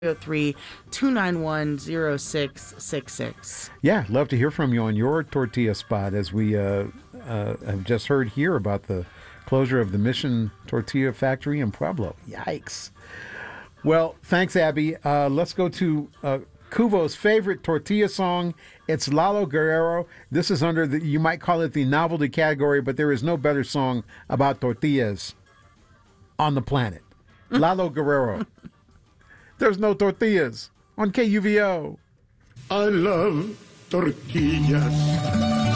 303-291-0666. Yeah, love to hear from you on your tortilla spot, as we have just heard here about the closure of the Mission Tortilla Factory in Pueblo. Yikes. Well, thanks, Abby. Let's go to Kuvo's favorite tortilla song. It's Lalo Guerrero. This is under the, you might call it the novelty category, but there is no better song about tortillas on the planet. Lalo Guerrero. There's no tortillas on KUVO. I love tortillas.